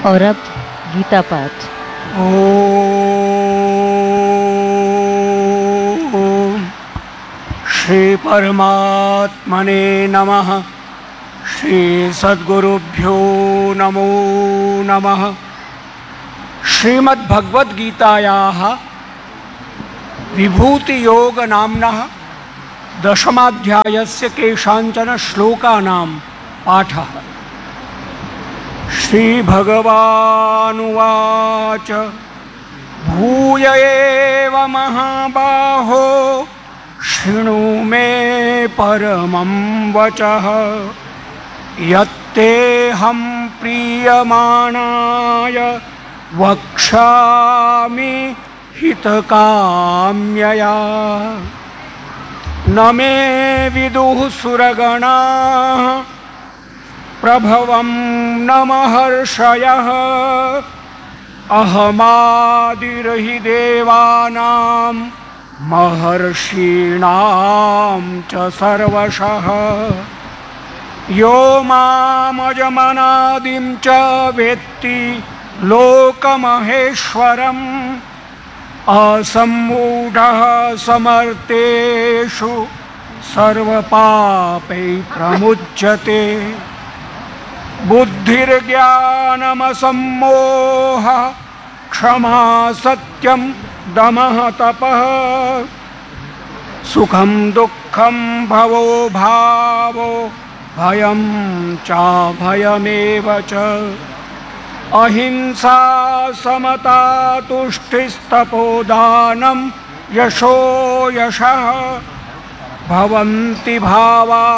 और अब गीता पाठ। ओम श्री परमात्मने नमः। श्री सद्गुरुभ्यो नमो नमः। श्रीमद्भगवद्गीतायाः विभूतियोग नाम्नः दशमाध्यायस्य केषाञ्चन श्लोकानां पाठः। श्रीभगवानुवाच भूय एव महाबाहो शृणु मे परमं वचः यत्तेऽहं प्रीयमाणाय वक्ष्यामि हितकाम्यया। न मे विदुः सुरगणाः प्रभवं न महर्षयः अहमादिर्हि देवानां महर्षीणां च सर्वशः। यो मामजमनादिं च वेत्ति लोकमहेश्वरम् असम्मूढः समर्थेषु सर्वपापैः प्रमुच्यते। बुद्धिर्ज्ञानमसम्मोहः क्षमा सत्यं दमः तपः सुखं दुःखं भवो भावो भयं चाभयमेव च। अहिंसा समता तुष्टिस्तपोदानं यशो यशः भवन्ति भावा